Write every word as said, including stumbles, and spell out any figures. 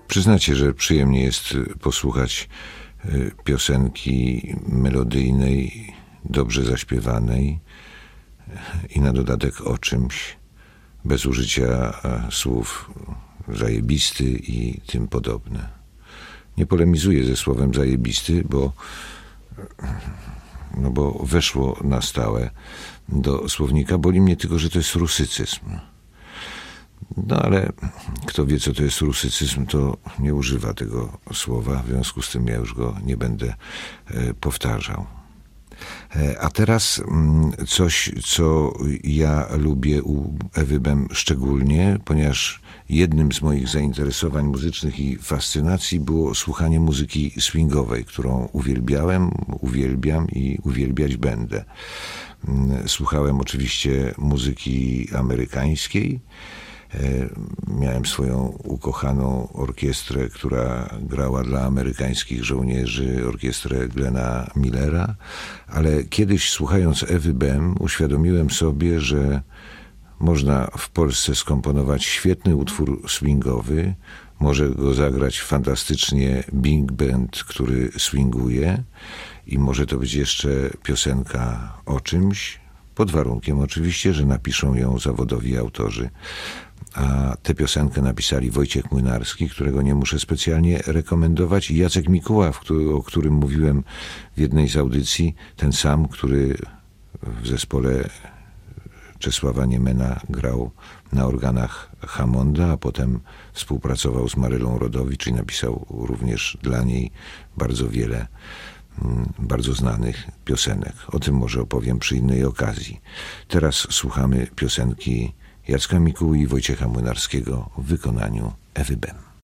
Przyznacie, że przyjemnie jest posłuchać piosenki melodyjnej, dobrze zaśpiewanej i na dodatek o czymś, bez użycia słów zajebisty i tym podobne. Nie polemizuję ze słowem zajebisty, bo, no bo weszło na stałe do słownika. Boli mnie tylko, że to jest rusycyzm. No ale kto wie, co to jest rusycyzm, to nie używa tego słowa, w związku z tym ja już go nie będę powtarzał. A teraz coś, co ja lubię u Ewy Bem szczególnie, ponieważ jednym z moich zainteresowań muzycznych i fascynacji było słuchanie muzyki swingowej, którą uwielbiałem, uwielbiam i uwielbiać będę. Słuchałem oczywiście muzyki amerykańskiej. Miałem swoją ukochaną orkiestrę, która grała dla amerykańskich żołnierzy, orkiestrę Glena Millera, ale kiedyś, słuchając Ewy Bem, uświadomiłem sobie, że można w Polsce skomponować świetny utwór swingowy, może go zagrać fantastycznie big band, który swinguje, i może to być jeszcze piosenka o czymś, pod warunkiem oczywiście, że napiszą ją zawodowi autorzy. A tę piosenkę napisali Wojciech Młynarski, którego nie muszę specjalnie rekomendować, i Jacek Mikuła, o którym mówiłem w jednej z audycji, ten sam, który w zespole Czesława Niemena grał na organach Hammonda, a potem współpracował z Marylą Rodowicz i napisał również dla niej bardzo wiele bardzo znanych piosenek. O tym może opowiem przy innej okazji. Teraz słuchamy piosenki Jacka Mikuły i Wojciecha Młynarskiego w wykonaniu Ewy Bem.